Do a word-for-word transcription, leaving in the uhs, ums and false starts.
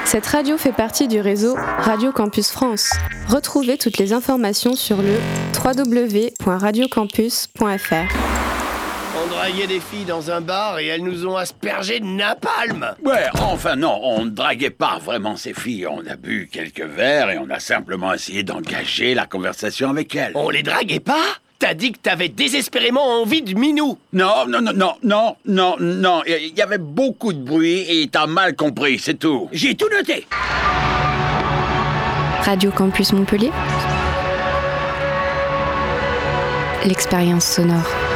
Cette radio fait partie du réseau Radio Campus France. Retrouvez toutes les informations sur le w w w point radio campus point f r. On draguait des filles dans un bar et elles nous ont aspergé de napalm. Ouais, enfin non, on ne draguait pas vraiment ces filles. On a bu quelques verres et on a simplement essayé d'engager la conversation avec elles. On les draguait pas ? T'as dit que t'avais désespérément envie de minou. Non, non, non, non, non, non, non. Il y avait beaucoup de bruit et t'as mal compris, c'est tout. J'ai tout noté. Radio Campus Montpellier. L'expérience sonore.